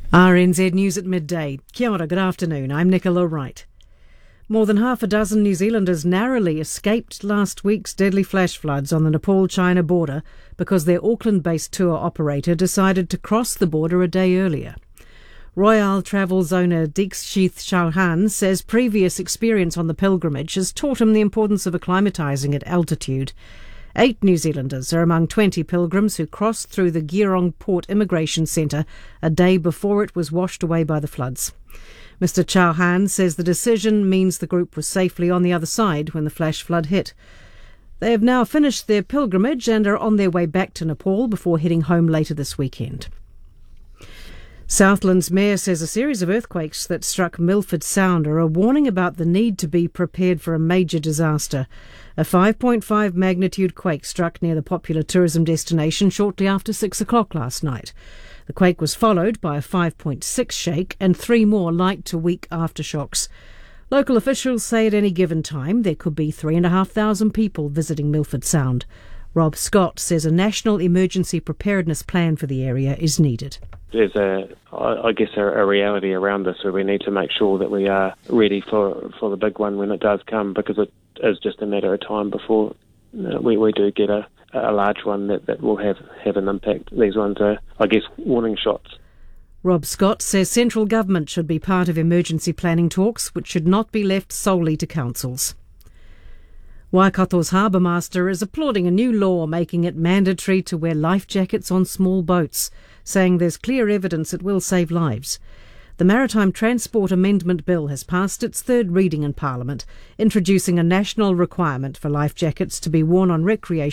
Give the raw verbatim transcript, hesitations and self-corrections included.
R N Z News at midday. Kia ora, good afternoon. I'm Nicola Wright. More than half a dozen New Zealanders narrowly escaped last week's deadly flash floods on the Nepal-China border because their Auckland-based tour operator decided to cross the border a day earlier. Royal Travels owner Deekshith Chauhan says previous experience on the pilgrimage has taught him the importance of acclimatising at altitude. Eight New Zealanders are among twenty pilgrims who crossed through the Geelong Port Immigration Centre a day before it was washed away by the floods. Mister Chauhan says the decision means the group was safely on the other side when the flash flood hit. They have now finished their pilgrimage and are on their way back to Nepal before heading home later this weekend. Southland's mayor says a series of earthquakes that struck Milford Sound are a warning about the need to be prepared for a major disaster. A five point five magnitude quake struck near the popular tourism destination shortly after six o'clock last night. The quake was followed by a five point six shake and three more light to weak aftershocks. Local officials say at any given time there could be three and a half thousand people visiting Milford Sound. Rob Scott says a national emergency preparedness plan for the area is needed. There's a, I guess, a, a reality around this where we need to make sure that we are ready for, for the big one when it does come, because it is just a matter of time before uh, we, we do get a, a large one that, that will have, have an impact. These ones are, I guess, warning shots. Rob Scott says central government should be part of emergency planning talks, which should not be left solely to councils. Waikato's harbour master is applauding a new law making it mandatory to wear life jackets on small boats, saying there's clear evidence it will save lives. The Maritime Transport Amendment Bill has passed its third reading in Parliament, introducing a national requirement for life jackets to be worn on recreation